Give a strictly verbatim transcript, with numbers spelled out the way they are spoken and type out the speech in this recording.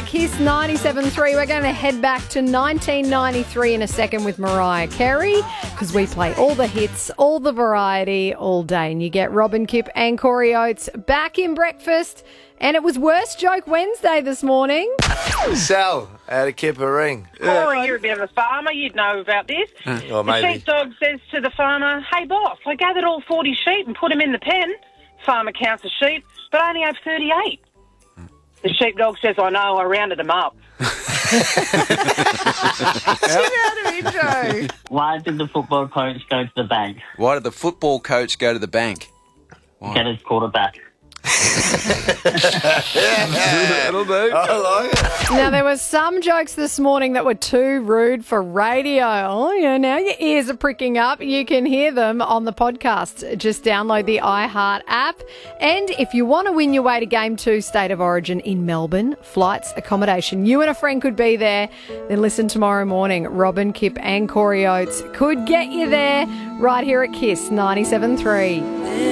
Kiss ninety-seven point three. We're going to head back to nineteen ninety-three in a second with Mariah Carey because we play all the hits, all the variety, all day. And you get Robin Kipp and Corey Oates back in breakfast. And it was Worst Joke Wednesday this morning. Sal, out of Kippering. Corey, you're a bit of a farmer. You'd know about this. Well, the maybe. sheepdog says to the farmer, "Hey, boss, I gathered all forty sheep and put them in the pen." Farmer counts the sheep, but only have thirty-eight. The sheepdog says, "I know, I rounded them up." Why did the football coach go to the bank? Why did the football coach go to the bank? Why? Get his quarterback. That'll do. I like it. Now, there were some jokes this morning that were too rude for radio. Oh, yeah, now your ears are pricking up. You can hear them on the podcast. Just download the iHeart app. And if you want to win your way to Game two State of Origin in Melbourne, flights, accommodation, you and a friend could be there, then listen tomorrow morning. Robin Kipp and Corey Oates could get you there right here at Kiss ninety-seven point three.